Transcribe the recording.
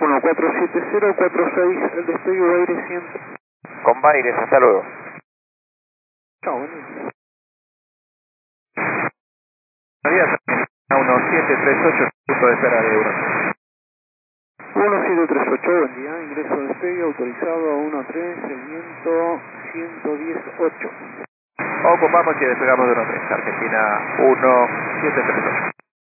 147046, el despegue Baires 100. Con Baires, hasta luego. Chao, buen día. Buenos días, a 1738, punto de espera de Euro. 1738, buen día, ingreso de despegue autorizado a 13, seguimiento 118. Ocupamos y despegamos de 13, Argentina 1738.